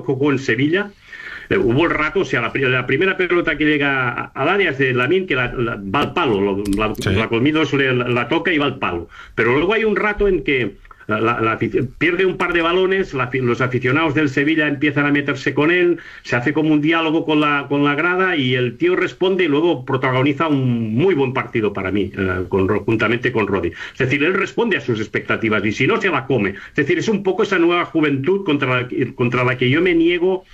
que jugó en Sevilla, hubo el rato, o sea, la primera pelota que llega al área es de Lamine, que va al palo, la Colmido la toca y va al palo. Pero luego hay un rato en que pierde un par de balones, los aficionados del Sevilla empiezan a meterse con él, se hace como un diálogo con la grada y el tío responde y luego protagoniza un muy buen partido para mí, juntamente con Rodri. Es decir, él responde a sus expectativas y si no se la come. Es decir, es un poco esa nueva juventud contra la que yo me niego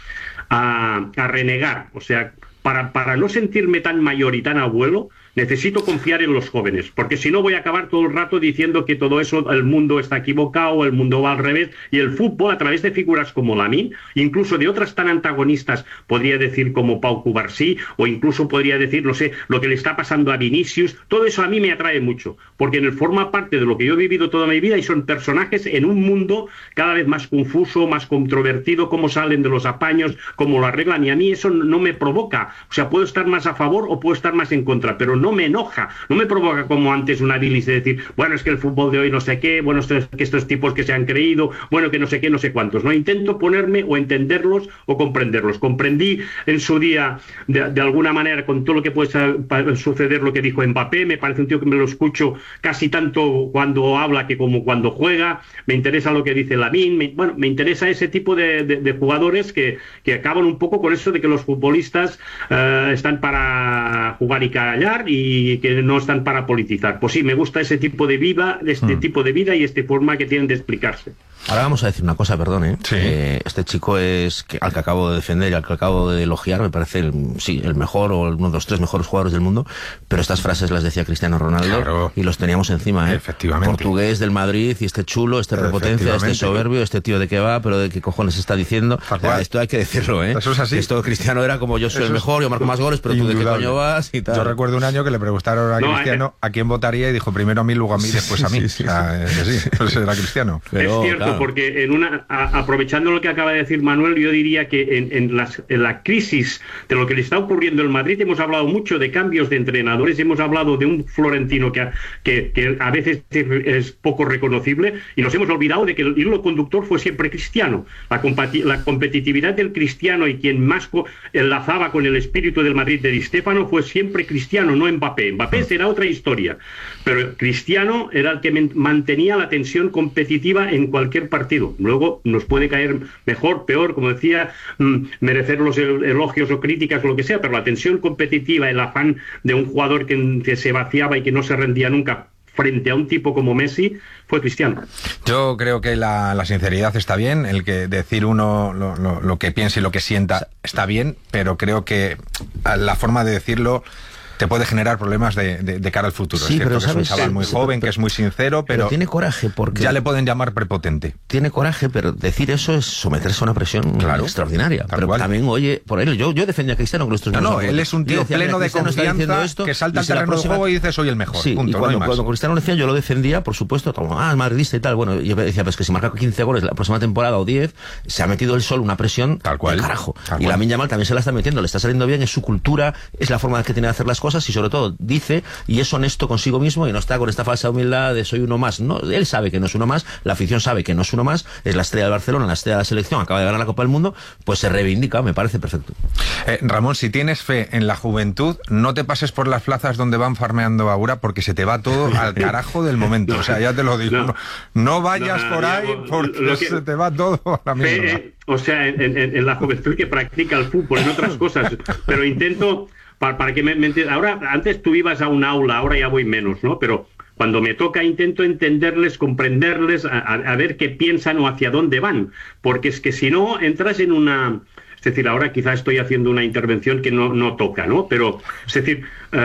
a renegar. O sea, para no sentirme tan mayor y tan abuelo, necesito confiar en los jóvenes, porque si no voy a acabar todo el rato diciendo que todo eso, el mundo está equivocado, el mundo va al revés, y el fútbol, a través de figuras como Lamine, incluso de otras tan antagonistas, podría decir como Pau Cubarsí, o incluso podría decir, no sé, lo que le está pasando a Vinicius, todo eso a mí me atrae mucho, porque forma parte de lo que yo he vivido toda mi vida y son personajes en un mundo cada vez más confuso, más controvertido, cómo salen de los apaños, cómo lo arreglan, y a mí eso no me provoca, o sea, puedo estar más a favor o puedo estar más en contra, pero no me enoja, no me provoca como antes una bilis de decir, bueno, es que el fútbol de hoy no sé qué, bueno, que estos tipos que se han creído, bueno, que no sé qué, no sé cuántos, no intento ponerme o entenderlos o comprenderlos. Comprendí en su día, de alguna manera, con todo lo que puede suceder, lo que dijo Mbappé, me parece un tío que me lo escucho casi tanto cuando habla que como cuando juega, me interesa lo que dice Lamine, me interesa ese tipo de jugadores que acaban un poco con eso de que los futbolistas están para jugar y callar y que no están para politizar. Pues sí, me gusta ese tipo de vida, tipo de vida y esta forma que tienen de explicarse. Ahora vamos a decir una cosa, perdón, ¿eh? Sí. Este chico al que acabo de defender y al que acabo de elogiar, me parece el mejor o uno de los 3 mejores jugadores del mundo, pero estas frases las decía Cristiano Ronaldo, claro, y los teníamos encima, ¿eh? Efectivamente. Portugués del Madrid y este chulo, este prepotencia, este soberbio, este tío de qué va, pero de qué cojones está diciendo. Esto hay que decirlo, ¿eh? Eso es así. Esto Cristiano era como yo soy el mejor, yo marco más goles, pero tú de qué coño vas y tal. Yo recuerdo un año que le preguntaron a Cristiano a quién votaría y dijo primero a mí, luego a mí, después a mí. Sí. O sea, pues era Cristiano. Pero, es cierto, claro, porque aprovechando lo que acaba de decir Manuel, yo diría que en la crisis de lo que le está ocurriendo en Madrid hemos hablado mucho de cambios de entrenadores, hemos hablado de un Florentino que a veces es poco reconocible y nos hemos olvidado de que el hilo conductor fue siempre Cristiano. La competitividad del Cristiano y quien más enlazaba con el espíritu del Madrid de Di Stéfano fue siempre Cristiano, no Mbappé. Mbappé será otra historia, pero Cristiano era el que mantenía la tensión competitiva en cualquier partido. Luego nos puede caer mejor, peor, como decía, merecer los elogios o críticas o lo que sea, pero la tensión competitiva, el afán de un jugador que se vaciaba y que no se rendía nunca frente a un tipo como Messi, fue Cristiano. Yo creo que la sinceridad está bien, el que decir uno lo que piensa y lo que sienta está bien, pero creo que la forma de decirlo te puede generar problemas de cara al futuro. Sí, es cierto pero que ¿sabes? es un chaval muy joven, que es muy sincero, pero tiene coraje porque ya le pueden llamar prepotente. Tiene coraje, pero decir eso es someterse a una presión extraordinaria. Pero cual. También, oye, por él, yo defendía a Cristiano con estos No, él es un tío pleno de confianza que salta al terreno de juego y dice soy el mejor. Sí, punto, y cuando Cristiano lo decía, yo lo defendía, por supuesto, madridista y tal. Bueno, yo decía, pues que si marca 15 goles la próxima temporada o 10, se ha metido él solo una presión tal cual, del carajo. Tal y cual. Lamine Yamal también se la está metiendo, le está saliendo bien, es su cultura, es la forma que tiene de hacer las cosas y sobre todo dice y es honesto consigo mismo y no está con esta falsa humildad de soy uno más. No, él sabe que no es uno más, la afición sabe que no es uno más, es la estrella del Barcelona, la estrella de la selección, acaba de ganar la Copa del Mundo, pues se reivindica, me parece perfecto. Ramón, si tienes fe en la juventud, no te pases por las plazas donde van farmeando ahora porque se te va todo al carajo del momento. O sea, ya te lo digo. No vayas por ahí porque se te va todo a la mierda. O sea, en la juventud que practica el fútbol, en otras cosas, pero intento... Para que me entiendas. Ahora, antes tú ibas a un aula, ahora ya voy menos, ¿no? Pero cuando me toca intento entenderles, comprenderles, a ver qué piensan o hacia dónde van. Porque es que si no, entras en una... Es decir, ahora quizás estoy haciendo una intervención que no toca, ¿no? Pero, es decir,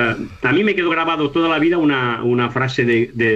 a mí me quedó grabado toda la vida una frase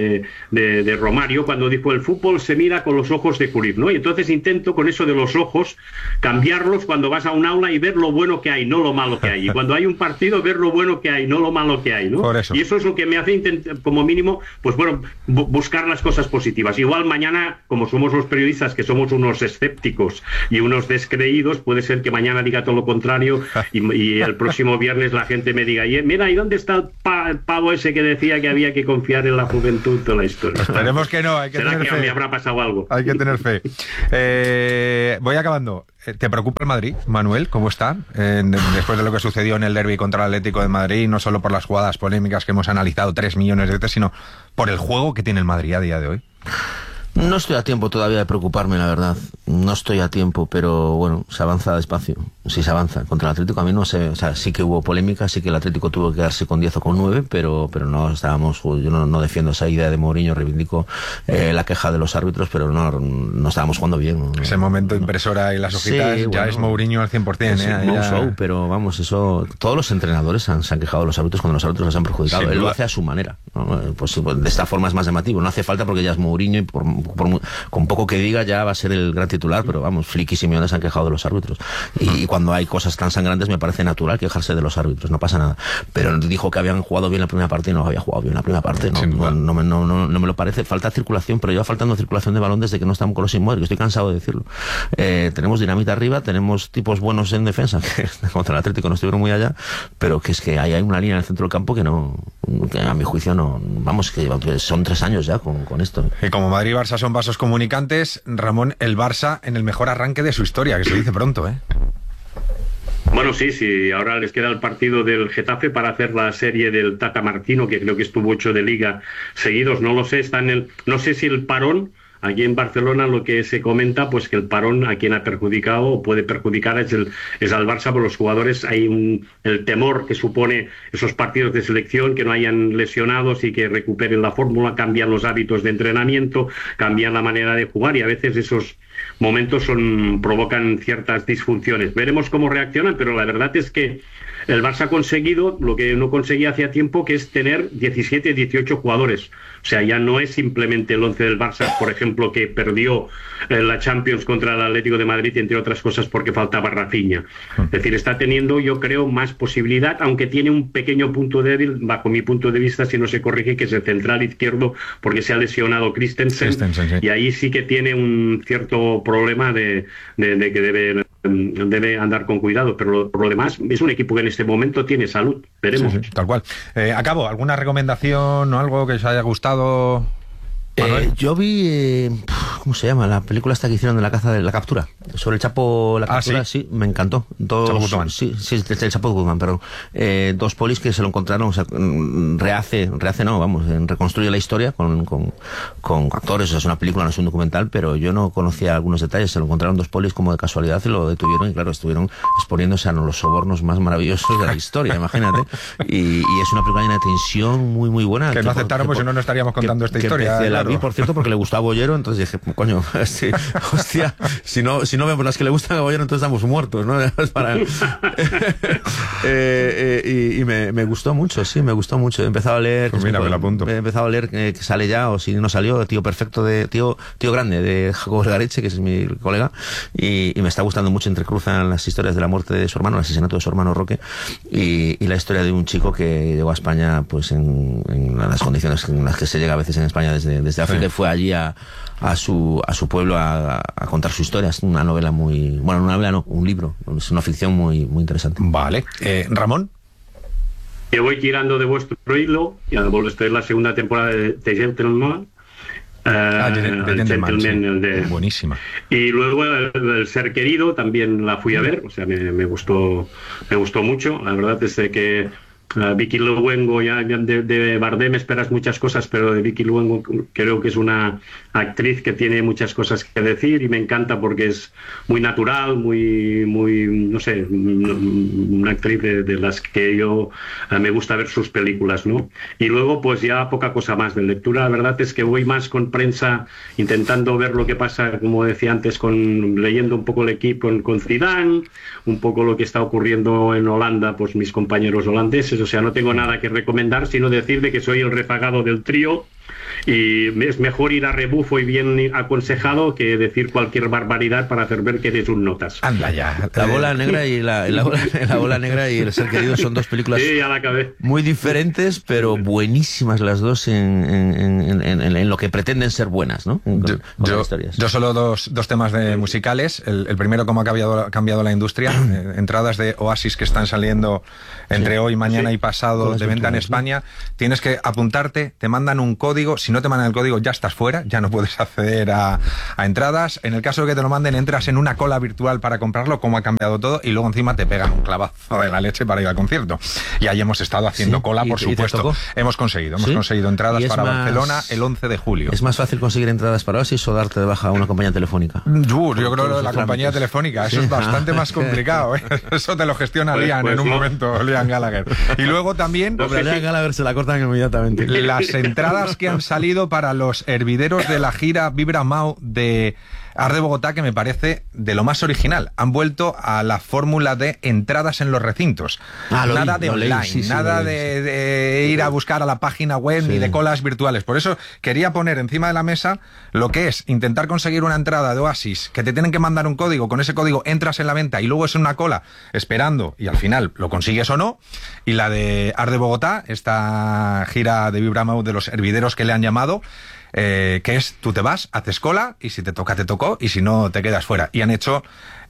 de Romario cuando dijo el fútbol se mira con los ojos de Cruyff, ¿no? Y entonces intento con eso de los ojos cambiarlos cuando vas a un aula y ver lo bueno que hay, no lo malo que hay. Y cuando hay un partido, ver lo bueno que hay, no lo malo que hay, ¿no? Por eso. Y eso es lo que me hace como mínimo, pues bueno, buscar las cosas positivas. Igual mañana, como somos los periodistas, que somos unos escépticos y unos descreídos, puede ser que mañana diga todo lo contrario y el próximo viernes la gente me diga, mira, ¿y dónde está el pavo ese que decía que había que confiar en la juventud de la historia? Esperemos que no, hay que tener fe. ¿Será que me habrá pasado algo? Hay que tener fe. Voy acabando. ¿Te preocupa el Madrid, Manuel? ¿Cómo está? Después de lo que sucedió en el derbi contra el Atlético de Madrid, no solo por las jugadas polémicas que hemos analizado 3 millones de veces, sino por el juego que tiene el Madrid a día de hoy. No estoy a tiempo todavía de preocuparme, la verdad. No estoy a tiempo, pero bueno, se avanza despacio. Sí se avanza. Contra el Atlético a mí no sé, o sea, sí que hubo polémica, sí que el Atlético tuvo que quedarse con 10 o con 9, pero no estábamos, yo no defiendo esa idea de Mourinho, reivindico la queja de los árbitros, pero no estábamos jugando bien. Ese momento impresora y las hojitas, sí, ya bueno, es Mourinho al 100%. Show, pero vamos, eso, todos los entrenadores se han quejado de los árbitros cuando los árbitros les han perjudicado. Él lo hace a su manera, ¿no? Pues de esta forma es más llamativo, no hace falta porque ya es Mourinho y con poco que diga ya va a ser el gran titular, pero vamos, Flick y Simeone se han quejado de los árbitros. Y cuando hay cosas tan sangrantes me parece natural quejarse de los árbitros, no pasa nada. Pero dijo que habían jugado bien la primera parte y no había jugado bien la primera parte, no me lo parece. Falta circulación, pero lleva faltando circulación de balón desde que no estamos con los Inmóviles, estoy cansado de decirlo. Tenemos dinamita arriba, tenemos tipos buenos en defensa, que contra el Atlético no estuvieron muy allá, pero que es que hay una línea en el centro del campo que a mi juicio no, vamos, que son 3 años ya con esto. Y como Madrid y Barça son vasos comunicantes, Ramón, el Barça en el mejor arranque de su historia, que se dice pronto, ¿eh? Bueno, sí, ahora les queda el partido del Getafe para hacer la serie del Tata Martino, que creo que estuvo 8 de Liga seguidos, no lo sé, no sé si el parón. Aquí en Barcelona lo que se comenta, pues que el parón a quien ha perjudicado o puede perjudicar es al Barça, por los jugadores hay el temor que supone esos partidos de selección, que no hayan lesionados y que recuperen la fórmula, cambian los hábitos de entrenamiento, cambian la manera de jugar y a veces esos momentos provocan ciertas disfunciones. Veremos cómo reaccionan, pero la verdad es que el Barça ha conseguido lo que no conseguía hacía tiempo, que es tener 17, 18 jugadores. O sea, ya no es simplemente el 11 del Barça, por ejemplo, que perdió la Champions contra el Atlético de Madrid, entre otras cosas porque faltaba Rafinha. Es decir, está teniendo, yo creo, más posibilidad, aunque tiene un pequeño punto débil, bajo mi punto de vista, si no se corrige, que es el central izquierdo, porque se ha lesionado Christensen, sí. Y ahí sí que tiene un cierto problema de que debe andar con cuidado, pero por lo demás es un equipo que en este momento tiene salud. Veremos. Sí, tal cual. Acabo, ¿alguna recomendación o algo que os haya gustado? Yo vi, ¿cómo se llama? La película esta que hicieron de la captura. Sobre el Chapo, la captura, sí, me encantó. Chapo Guzmán. Sí, el Chapo Guzmán, perdón. 2 polis que se lo encontraron, o sea, reconstruye la historia con actores, o sea, es una película, no es un documental, pero yo no conocía algunos detalles, se lo encontraron 2 polis como de casualidad y lo detuvieron y claro, estuvieron exponiéndose a los sobornos más maravillosos de la historia, imagínate. Y es una película llena de tensión, muy, muy buena. Que no aceptaron, pues si no estaríamos contando esta historia. La vi, por cierto, porque le gustaba a Bollero, entonces dije, coño, sí, hostia, si no vemos las que le gustan a Bollero, entonces estamos muertos, ¿no? Y me gustó mucho, sí, me gustó mucho. He empezado a leer, pues mira, me lo apunto. He empezado a leer que sale ya, o si no salió, Tío Perfecto Tío Grande, de Jacobo Vergareche, que es mi colega, y me está gustando mucho. Entrecruzan las historias de la muerte de su hermano, el asesinato de su hermano Roque, y la historia de un chico que llegó a España, pues en las condiciones en las que se llega a veces en España desde África, y fue allí a su pueblo a contar su historia. Es una novela muy... Bueno, una novela no, un libro. Es una ficción muy, muy interesante. Vale. Ramón. Yo voy tirando de vuestro hilo, y estoy en la segunda temporada de Gentleman. Gentleman, buenísima. Y luego el Ser Querido también la fui a ver, o sea, me gustó mucho. La verdad es que Vicky Luengo, ya de Bardem esperas muchas cosas, pero de Vicky Luengo creo que es una actriz que tiene muchas cosas que decir y me encanta porque es muy natural, muy no sé, una actriz de las que yo me gusta ver sus películas, ¿no? Y luego pues ya poca cosa más de lectura. La verdad es que voy más con prensa, intentando ver lo que pasa, como decía antes, leyendo un poco el equipo con Zidane, un poco lo que está ocurriendo en Holanda, pues mis compañeros holandeses. O sea, no tengo nada que recomendar, sino decirle que soy el rezagado del trío y es mejor ir a rebufo y bien aconsejado que decir cualquier barbaridad para hacer ver que eres un notas. Anda ya. La bola negra y la bola negra y El Ser Querido son 2 películas muy diferentes, pero buenísimas las dos en lo que pretenden ser buenas, ¿no? Yo solo dos temas musicales. El primero, cómo ha cambiado la industria. Entradas de Oasis que están saliendo entre hoy, mañana y pasado de venta en España. Tienes que apuntarte, te mandan un código código. Si no te mandan el código, ya estás fuera, ya no puedes acceder a entradas. En el caso de que te lo manden, entras en una cola virtual para comprarlo, como ha cambiado todo, y luego encima te pegan un clavazo de la leche para ir al concierto. Y ahí hemos estado haciendo cola, por supuesto. Hemos conseguido entradas para Barcelona el 11 de julio. ¿Es más fácil conseguir entradas para Oasis o darte de baja a una compañía telefónica? Yo creo que la compañía telefónica, eso es bastante más complicado, ¿eh? Eso te lo gestiona Liam en un momento, Liam Gallagher. Y luego también... Liam Gallagher se la cortan inmediatamente. Las entradas que han salido para los hervideros de la gira Vibra Mau de Art de Bogotá, que me parece de lo más original. Han vuelto a la fórmula de entradas en los recintos. Nada de online, nada de ir a buscar a la página web ni de colas virtuales. Por eso quería poner encima de la mesa lo que es intentar conseguir una entrada de Oasis, que te tienen que mandar un código, con ese código entras en la venta y luego es una cola esperando y al final lo consigues o no. Y la de Art de Bogotá, esta gira de Vibra Mau de los hervideros que le han llamado, que es, tú te vas, haces cola y si te toca, te tocó y si no, te quedas fuera. Y han hecho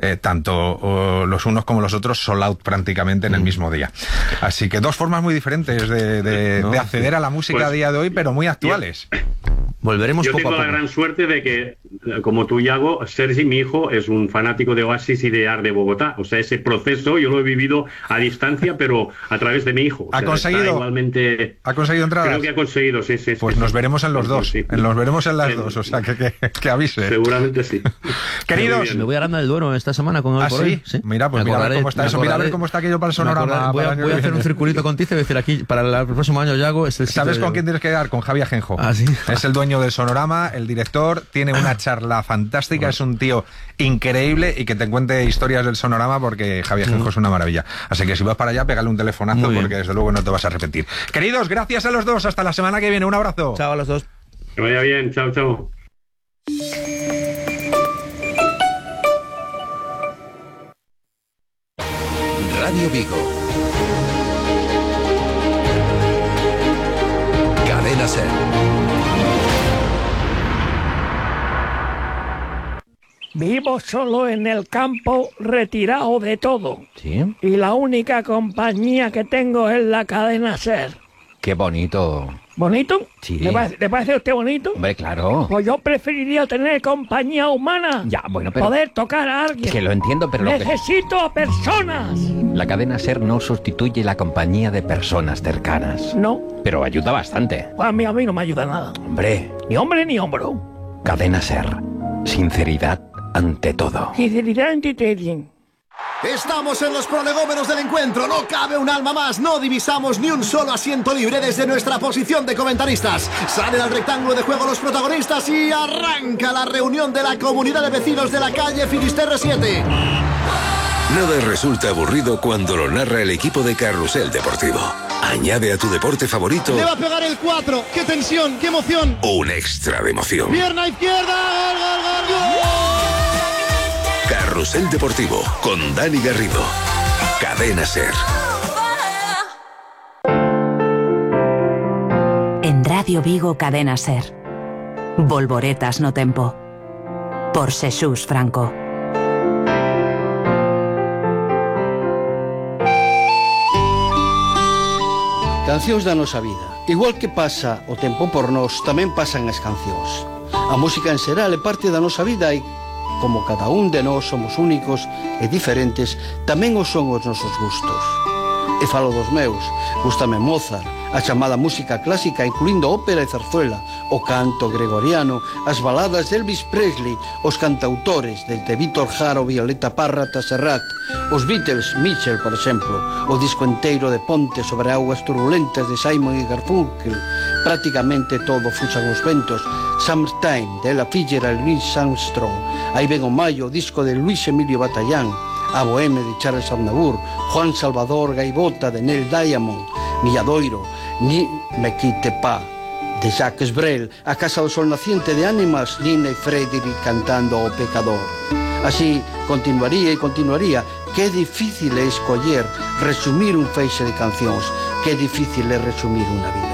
tanto los unos como los otros sold out prácticamente en el mismo día. Así que dos formas muy diferentes de acceder a la música a día de hoy, pero muy actuales. Volveremos Yo poco a tengo poco. la gran suerte de que, como tú, Iago, Sergi, mi hijo, es un fanático de Oasis y de Art de Bogotá. O sea, ese proceso yo lo he vivido a distancia, pero a través de mi hijo. ¿Ha conseguido? Igualmente... ¿Ha conseguido entradas? Creo que ha conseguido, sí. Pues nos veremos en los dos. Sí. Nos veremos en las dos, o sea, que avise. Seguramente sí. Queridos, Me voy a Aranda del Duero esta semana con Hoy por Hoy. ¿Sí? Mira, pues mira a ver cómo está eso. Mira a ver cómo está aquello para el sonorama. Voy a hacer un circulito con Tice y decir aquí, para el próximo año, Iago, es el sitio. ¿Sabes con quién tienes que quedar? Con Javi Ajenjo. ¿Ah, sí? Es el dueño del sonorama, el director, tiene una charla fantástica, es un tío increíble y que te cuente historias del sonorama porque Javi Ajenjo es una maravilla. Así que si vas para allá, pégale un telefonazo porque desde luego no te vas a arrepentir. Queridos, gracias a los dos. Hasta la semana que viene. Un abrazo. Chao a los dos. Que vaya bien. Chao. Radio Vigo. Cadena SER. Vivo solo en el campo, retirado de todo. ¿Sí? Y la única compañía que tengo es la cadena SER. Qué bonito. ¿Bonito? Sí. ¿Le parece a usted bonito? Hombre, claro. Pues yo preferiría tener compañía humana. Ya, bueno, pero... Poder tocar a alguien. Que lo entiendo, pero... Necesito a personas. La cadena SER no sustituye la compañía de personas cercanas. No. Pero ayuda bastante. Pues a mí no me ayuda nada. Hombre. Ni hombre ni hombro. Cadena SER. Sinceridad ante todo. Sinceridad ante todo. Estamos en los prolegómenos del encuentro, no cabe un alma más, no divisamos ni un solo asiento libre desde nuestra posición de comentaristas. Salen al rectángulo de juego los protagonistas y arranca la reunión de la comunidad de vecinos de la calle Finisterre 7. Nada resulta aburrido cuando lo narra el equipo de Carrusel Deportivo. Añade a tu deporte favorito... Le va a pegar el 4, qué tensión, qué emoción. Un extra de emoción. Pierna izquierda, gol. Carrusel Deportivo con Dani Garrido. Cadena SER. En Radio Vigo Cadena SER. Volvoretas no tempo. Por Xesús Franco. Cancións da nosa vida. Igual que pasa o tempo por nós, tamén pasan as cancións. A música en xeral é parte da nosa vida e, como cada un de nós somos únicos e diferentes, tamén o son os nosos gustos. E falo dos meus. Gústame Mozart, a chamada música clásica, incluindo ópera e zarzuela, o canto gregoriano, as baladas de Elvis Presley, os cantautores desde Víctor Jara, Violeta Parra, Serrat, os Beatles, Mitchell, por exemplo, o disco enteiro de Ponte sobre augas turbulentas de Simon e Garfunkel, prácticamente todo fuxan os ventos, Summertime, de Ella Fitzgerald, Louis Armstrong, Aí ven o maio, o disco de Luis Emilio Batallán, A Boheme de Charles Aznavour, Juan Salvador Gaivota de Neil Diamond, Milladoiro, Ni me quite pa de Jacques Brel, A Casa do Sol Naciente de Ánimas, Nina e Frederick cantando O Pecador. Así continuaría e continuaría. Que difícil é escoller, resumir un feixe de cancións, que difícil é resumir unha vida.